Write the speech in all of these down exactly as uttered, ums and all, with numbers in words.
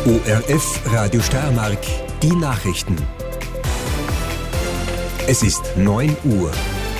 O R F Radio Steiermark, die Nachrichten. Es ist neun Uhr.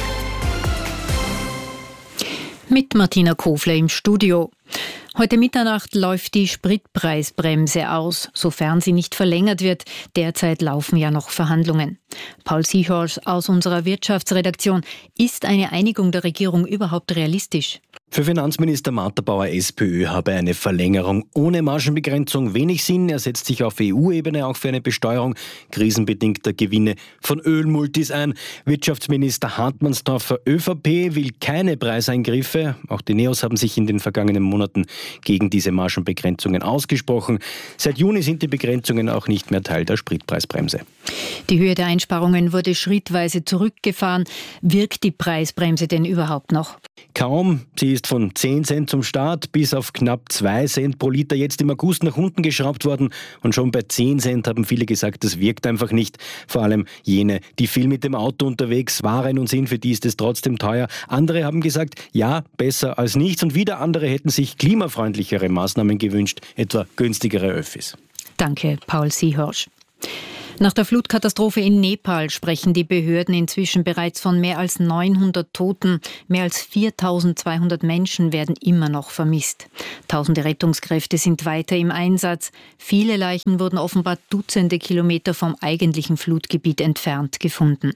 Mit Martina Kofler im Studio. Heute Mitternacht läuft die Spritpreisbremse aus, sofern sie nicht verlängert wird. Derzeit laufen ja noch Verhandlungen. Paul Siechhorst aus unserer Wirtschaftsredaktion. Ist eine Einigung der Regierung überhaupt realistisch? Für Finanzminister Martha Bauer S P Ö habe eine Verlängerung ohne Margenbegrenzung wenig Sinn. Er setzt sich auf E U-Ebene auch für eine Besteuerung krisenbedingter Gewinne von Ölmultis ein. Wirtschaftsminister Hartmannsdorfer Ö V P will keine Preiseingriffe. Auch die Neos haben sich in den vergangenen Monaten gegen diese Margenbegrenzungen ausgesprochen. Seit Juni sind die Begrenzungen auch nicht mehr Teil der Spritpreisbremse. Die Höhe der Einsparungen wurde schrittweise zurückgefahren. Wirkt die Preisbremse denn überhaupt noch? Kaum. Sie ist von zehn Cent zum Start bis auf knapp zwei Cent pro Liter jetzt im August nach unten geschraubt worden. Und schon bei zehn Cent haben viele gesagt, das wirkt einfach nicht. Vor allem jene, die viel mit dem Auto unterwegs waren und sind, für die ist es trotzdem teuer. Andere haben gesagt, ja, besser als nichts. Und wieder andere hätten sich klimafreundlichere Maßnahmen gewünscht, etwa günstigere Öffis. Danke, Paul Siechhorst. Nach der Flutkatastrophe in Nepal sprechen die Behörden inzwischen bereits von mehr als neunhundert Toten. Mehr als viertausendzweihundert Menschen werden immer noch vermisst. Tausende Rettungskräfte sind weiter im Einsatz. Viele Leichen wurden offenbar Dutzende Kilometer vom eigentlichen Flutgebiet entfernt gefunden.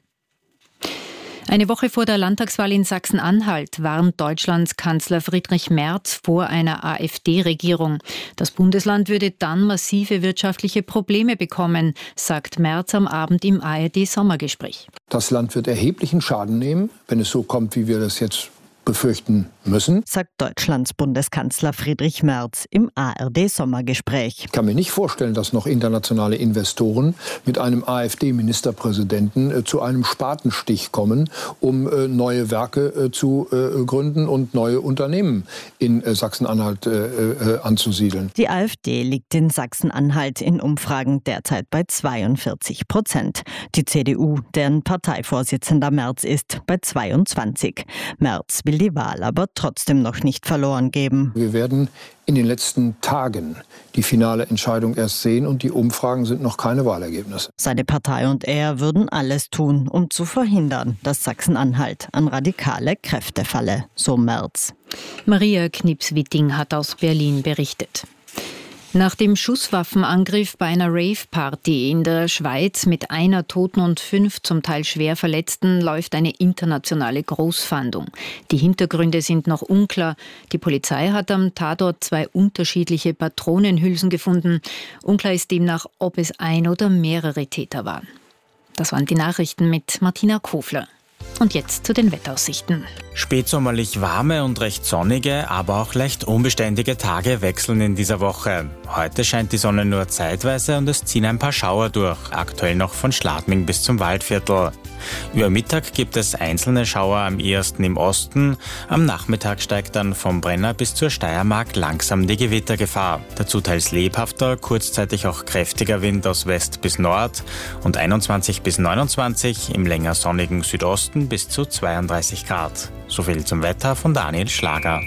Eine Woche vor der Landtagswahl in Sachsen-Anhalt warnt Deutschlands Kanzler Friedrich Merz vor einer AfD-Regierung. Das Bundesland würde dann massive wirtschaftliche Probleme bekommen, sagt Merz am Abend im A R D-Sommergespräch. Das Land wird erheblichen Schaden nehmen, wenn es so kommt, wie wir das jetzt befürchten müssen, sagt Deutschlands Bundeskanzler Friedrich Merz im A R D-Sommergespräch. Ich kann mir nicht vorstellen, dass noch internationale Investoren mit einem AfD-Ministerpräsidenten äh, zu einem Spatenstich kommen, um äh, neue Werke äh, zu äh, gründen und neue Unternehmen in äh, Sachsen-Anhalt äh, äh, anzusiedeln. Die AfD liegt in Sachsen-Anhalt in Umfragen derzeit bei zweiundvierzig Prozent. Die C D U, deren Parteivorsitzender Merz ist, bei zweiundzwanzig. Merz will die Wahl aber trotzdem noch nicht verloren geben. Wir werden in den letzten Tagen die finale Entscheidung erst sehen und die Umfragen sind noch keine Wahlergebnisse. Seine Partei und er würden alles tun, um zu verhindern, dass Sachsen-Anhalt an radikale Kräfte falle, so Merz. Maria Knips-Witting hat aus Berlin berichtet. Nach dem Schusswaffenangriff bei einer Rave-Party in der Schweiz mit einer Toten und fünf zum Teil schwer Verletzten läuft eine internationale Großfahndung. Die Hintergründe sind noch unklar. Die Polizei hat am Tatort zwei unterschiedliche Patronenhülsen gefunden. Unklar ist demnach, ob es ein oder mehrere Täter waren. Das waren die Nachrichten mit Martina Kofler. Und jetzt zu den Wetteraussichten. Spätsommerlich warme und recht sonnige, aber auch leicht unbeständige Tage wechseln in dieser Woche. Heute scheint die Sonne nur zeitweise und es ziehen ein paar Schauer durch, aktuell noch von Schladming bis zum Waldviertel. Über Mittag gibt es einzelne Schauer am ehesten im Osten. Am Nachmittag steigt dann vom Brenner bis zur Steiermark langsam die Gewittergefahr. Dazu teils lebhafter, kurzzeitig auch kräftiger Wind aus West bis Nord und einundzwanzig bis neunundzwanzig, im länger sonnigen Südosten bis zu zweiunddreißig Grad. So viel zum Wetter von Daniel Schlager.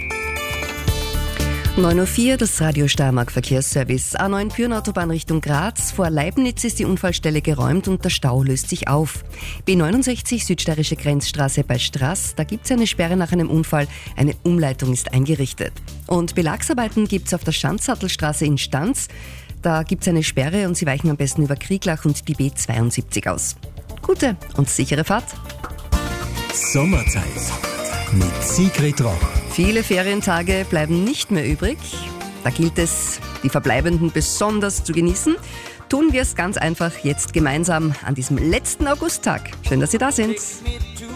neun Uhr vier, das Radio Steiermark Verkehrsservice. A neun Büren-Autobahn Richtung Graz. Vor Leibnitz ist die Unfallstelle geräumt und der Stau löst sich auf. B neunundsechzig, Südsteirische Grenzstraße bei Straß. Da gibt es eine Sperre nach einem Unfall. Eine Umleitung ist eingerichtet. Und Belagsarbeiten gibt es auf der Schanzsattelstraße in Stanz. Da gibt es eine Sperre und Sie weichen am besten über Krieglach und die B zweiundsiebzig aus. Gute und sichere Fahrt. Sommerzeit mit Sigrid Roch. Viele Ferientage bleiben nicht mehr übrig. Da gilt es, die verbleibenden besonders zu genießen. Tun wir es ganz einfach jetzt gemeinsam an diesem letzten Augusttag. Schön, dass Sie da sind.